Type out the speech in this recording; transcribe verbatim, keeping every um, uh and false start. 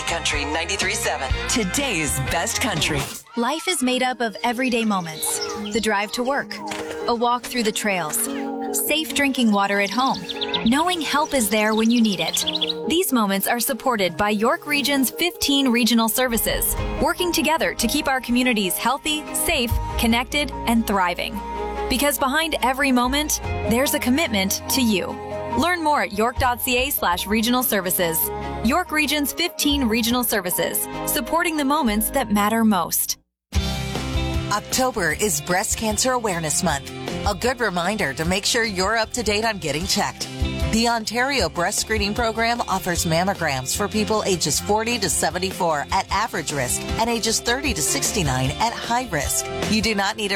Country ninety-three point seven. Today's best country. Life is made up of everyday moments. The drive to work, a walk through the trails, safe drinking water at home, knowing help is there when you need it. These moments are supported by York Region's fifteen regional services, working together to keep our communities healthy, safe, connected, and thriving. Because behind every moment, there's a commitment to you. Learn more at york.ca slash regional services. York Region's fifteen regional services, supporting the moments that matter most. October is Breast Cancer Awareness Month. A good reminder to make sure you're up to date on getting checked. The Ontario Breast Screening Program offers mammograms for people ages forty to seventy-four at average risk and ages thirty to sixty-nine at high risk. You do not need a